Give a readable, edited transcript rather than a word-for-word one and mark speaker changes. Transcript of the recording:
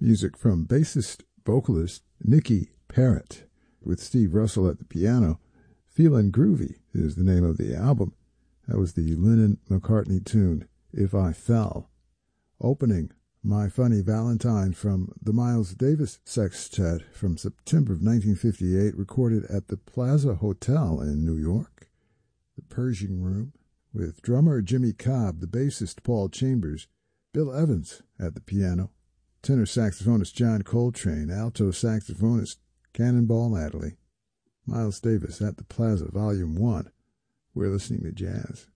Speaker 1: Music from bassist-vocalist Nicky Parrott, with Steve Russell at the piano. Feelin' Groovy is the name of the album. That was the Lennon-McCartney tune, If I Fell. Opening, My Funny Valentine from the Miles Davis Sextet from September of 1958, recorded at the Plaza Hotel in New York. The Pershing Room, with drummer Jimmy Cobb, the bassist Paul Chambers, Bill Evans at the piano, tenor saxophonist John Coltrane, alto saxophonist Cannonball Adderley. Miles Davis at the Plaza, Volume 1. We're listening to jazz.